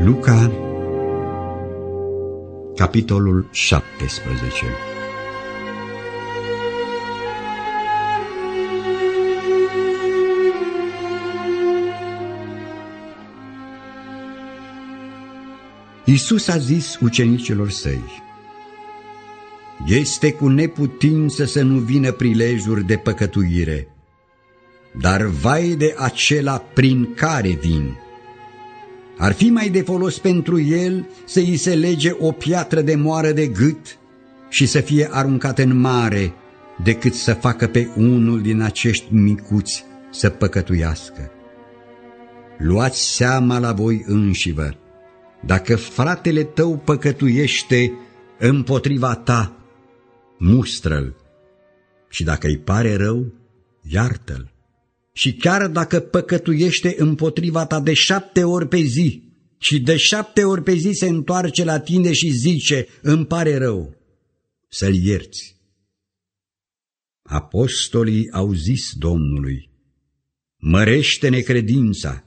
Luca, capitolul 17. Iisus a zis ucenicilor săi: este cu neputință să nu vină prilejuri de păcătuire, dar vai de acela prin care vin. Ar fi mai de folos pentru el să îi se lege o piatră de moară de gât și să fie aruncat în mare, decât să facă pe unul din acești micuți să păcătuiască. Luați seama la voi înșivă. Dacă fratele tău păcătuiește împotriva ta, mustră-l, și dacă îi pare rău, iartă-l. Și chiar dacă păcătuiește împotriva ta de 7 ori pe zi și de 7 ori pe zi se întoarce la tine și zice: îmi pare rău, să-l ierți. Apostolii au zis Domnului: mărește-ne credința.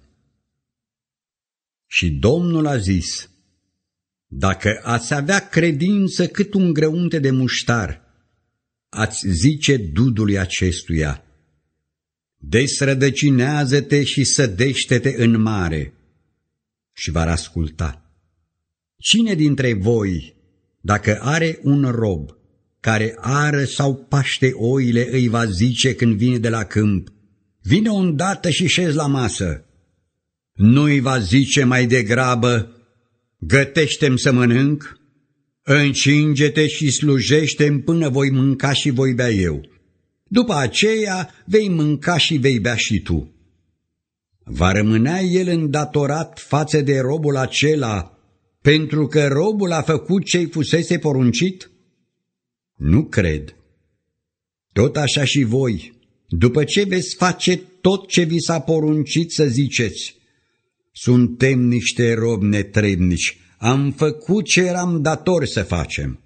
Și Domnul a zis: dacă ați avea credință cât un grăunte de muștar, ați zice dudului acestuia: desrădăcinează-te și sădește-te în mare, și v-ar asculta. Cine dintre voi, dacă are un rob care ară sau paște oile, îi va zice când vine de la câmp: vine îndată și șezi la masă? Nu îi va zice mai degrabă: gătește-mi să mănânc, încinge-te și slujește-mi până voi mânca și voi bea eu. După aceea vei mânca și vei bea și tu. Va rămânea el îndatorat față de robul acela, pentru că robul a făcut ce-i fusese poruncit? Nu cred. Tot așa și voi, după ce veți face tot ce vi s-a poruncit, să ziceți: suntem niște robi netrebnici, am făcut ce eram datori să facem.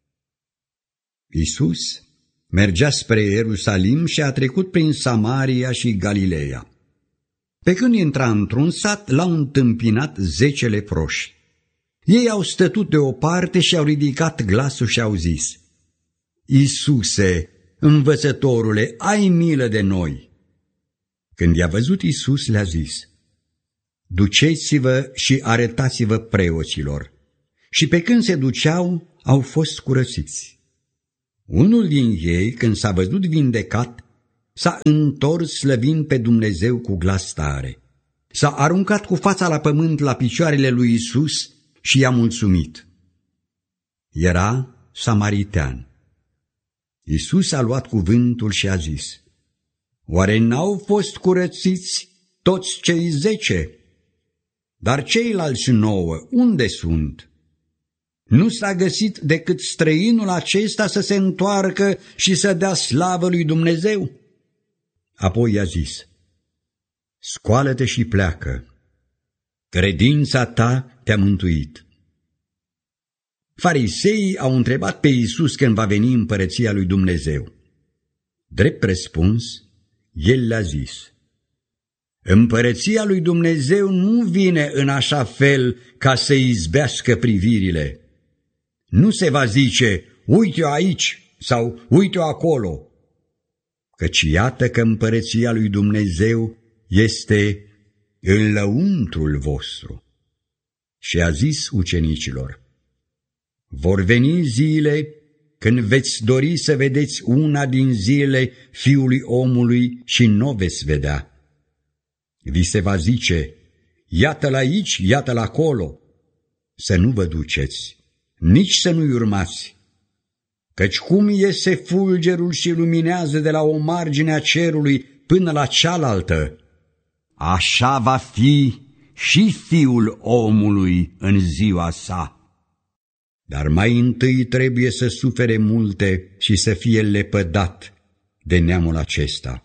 Iisus mergea spre Ierusalim și a trecut prin Samaria și Galileea. Pe când intra într-un sat, l-au întâmpinat 10 leproși. Ei au stătut deoparte și au ridicat glasul și au zis: Iisuse, învățătorule, ai milă de noi. Când i-a văzut Iisus, le-a zis: duceți-vă și arătați-vă preoților. Și pe când se duceau, au fost curățiți. Unul din ei, când s-a văzut vindecat, s-a întors slăvind pe Dumnezeu cu glas tare. S-a aruncat cu fața la pământ la picioarele lui Iisus și i-a mulțumit. Era samaritean. Iisus a luat cuvântul și a zis: oare n-au fost curățiți toți cei 10? Dar ceilalți 9, unde sunt? Nu s-a găsit decât străinul acesta să se întoarcă și să dea slavă lui Dumnezeu? Apoi i-a zis: scoală-te și pleacă, credința ta te-a mântuit. Fariseii au întrebat pe Iisus când va veni împărăția lui Dumnezeu. Drept răspuns, el le-a zis: împărăția lui Dumnezeu nu vine în așa fel ca să izbească privirile. Nu se va zice: uite-o aici sau uite-o acolo, căci iată că împărăția lui Dumnezeu este în lăuntrul vostru. Și a zis ucenicilor: vor veni zile când veți dori să vedeți una din zilele Fiului omului și n-o veți vedea. Vi se va zice: iată-l aici, iată-l acolo. Să nu vă duceți, nici să nu-i urmați. Căci cum iese fulgerul și luminează de la o margine a cerului până la cealaltă, așa va fi și Fiul omului în ziua sa. Dar mai întâi trebuie să sufere multe și să fie lepădat de neamul acesta.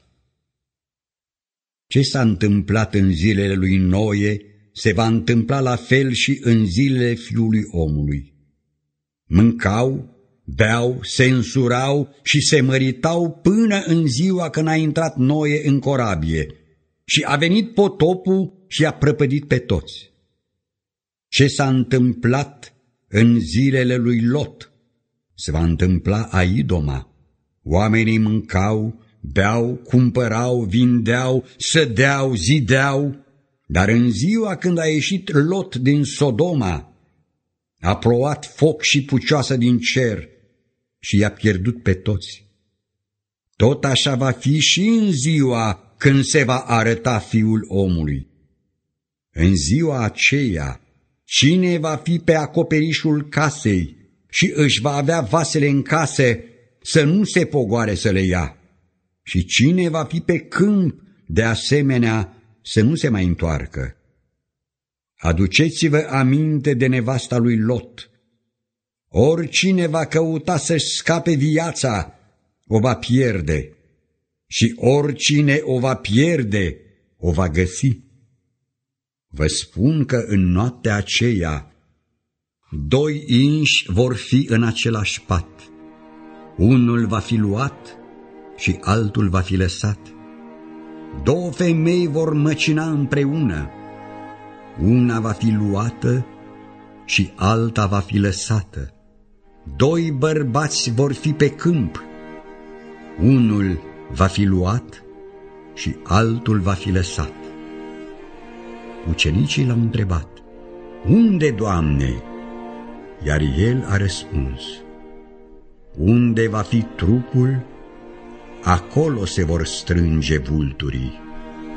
Ce s-a întâmplat în zilele lui Noe se va întâmpla la fel și în zilele Fiului omului. Mâncau, beau, se însurau și se măritau până în ziua când a intrat Noe în corabie și a venit potopul și a prăpădit pe toți. Ce s-a întâmplat în zilele lui Lot se va întâmpla aidoma. Oamenii mâncau, beau, cumpărau, vindeau, sădeau, zideau, dar în ziua când a ieșit Lot din Sodoma, a plouat foc și pucioasă din cer și i-a pierdut pe toți. Tot așa va fi și în ziua când se va arăta Fiul omului. În ziua aceea, cine va fi pe acoperișul casei și își va avea vasele în case, să nu se pogoare să le ia, și cine va fi pe câmp, de asemenea, să nu se mai întoarcă. Aduceți-vă aminte de nevasta lui Lot. Oricine va căuta să-și scape viața, o va pierde, și oricine o va pierde, o va găsi. Vă spun că în noaptea aceea 2 inși vor fi în același pat. Unul va fi luat și altul va fi lăsat. 2 femei vor măcina împreună. Una va fi luată și alta va fi lăsată. 2 bărbați vor fi pe câmp. Unul va fi luat și altul va fi lăsat. Ucenicii l-au întrebat: Unde, Doamne? Iar el a răspuns: Unde va fi trupul, acolo se vor strânge vulturii.